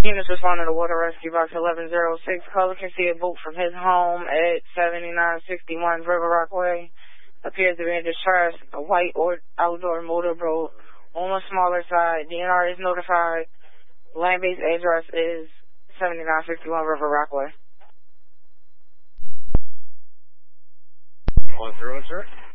Units responding to water rescue box 1106. Caller can see a boat from his home at 7961 River Rock Way. Appears to be in distress. A white or outdoor motorboat on the smaller side. DNR is notified. Land-based address is 7961 River Rock Way. On through, sir.